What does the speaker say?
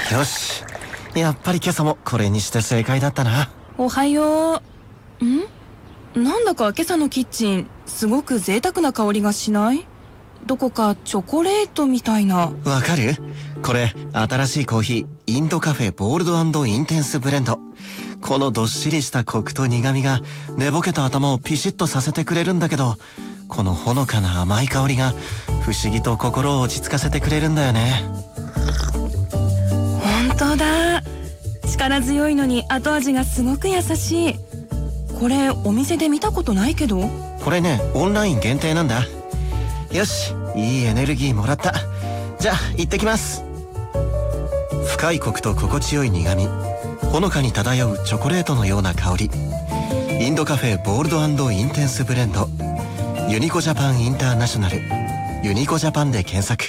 よし、やっぱり今朝もこれにして正解だったな。 おはよう。なんだか今朝のキッチンすごく贅沢な香りがしない？どこかチョコレートみたいな。 わかる？これ新しいコーヒー、インドカフェボールド&インテンスブレンド。このどっしりしたコクと苦味が寝ぼけた頭をピシッとさせてくれるんだけど、このほのかな甘い香りが不思議と心を落ち着かせてくれるんだよね。 本当だ。力強いのに後味がすごく優しい。これお店で見たことないけど。 これね、オンライン限定なんだ。よし、いいエネルギーもらった。じゃあ行ってきます。深いコクと心地よい苦味、ほのかに漂うチョコレートのような香り。インドカフェボールド&インテンスブレンド。ユニコジャパンインターナショナル、ユニコジャパンで検索。